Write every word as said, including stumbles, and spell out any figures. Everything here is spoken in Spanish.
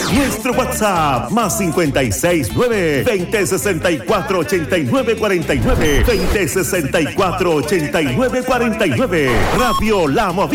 Nuestro WhatsApp más cincuenta y seis nueve, veinte sesenta y cuatro, ochenta y nueve cuarenta y nueve, veinte sesenta y cuatro, ochenta y nueve cuarenta y nueve. Radio La Movida.